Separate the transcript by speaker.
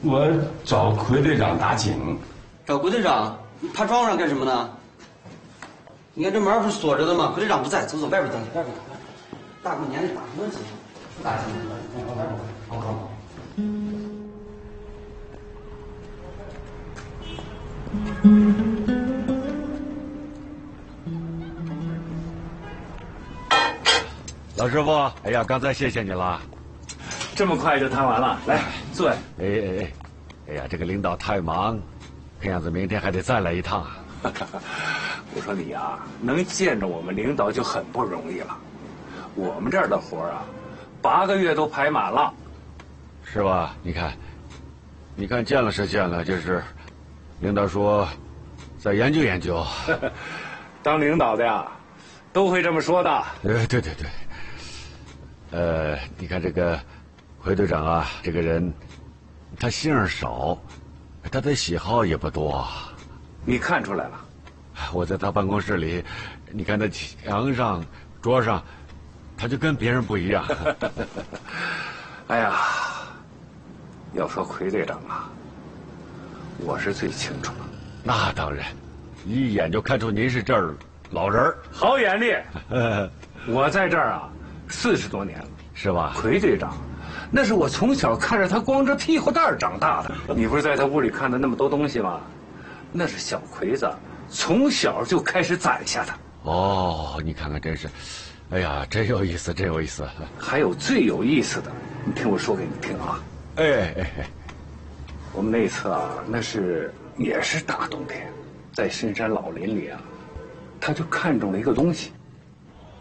Speaker 1: 我找奎队长打井。
Speaker 2: 找奎队长？爬窗户上干什么呢？你看这门不是锁着的吗？奎队长不在，走走，外边等，外边等。大过年的打什么井？打井，往外边跑跑跑。
Speaker 3: 老师傅，哎呀，刚才谢谢你了。
Speaker 4: 这么快就谈完了，来坐。
Speaker 3: 哎呀，这个领导太忙，看样子明天还得再来一趟啊。
Speaker 4: 我说你呀，能见着我们领导就很不容易了。我们这儿的活啊，8个月都排满了，
Speaker 3: 是吧？你看见了是见了，就是领导说再研究研究。
Speaker 4: 当领导的呀，都会这么说的。
Speaker 3: 对。你看这个奎队长啊，这个人，他姓少，他的喜好也不多。
Speaker 4: 你看出来了？
Speaker 3: 我在他办公室里，你看他墙上、桌上，他就跟别人不一样。
Speaker 4: 哎呀，要说奎队长啊，我是最清楚了。
Speaker 3: 那当然，一眼就看出您是这儿老人儿，
Speaker 4: 好眼力。我在这儿啊40多年了，
Speaker 3: 是吧？
Speaker 4: 奎队长，那是我从小看着他光着屁股蛋儿长大的。你不是在他屋里看的那么多东西吗？那是小奎子从小就开始攒下的。
Speaker 3: 哦，你看看，真是，哎呀，真有意思，真有意思。
Speaker 4: 还有最有意思的，你听我说给你听啊。我们那次啊，也是大冬天，在深山老林里啊，他就看中了一个东西。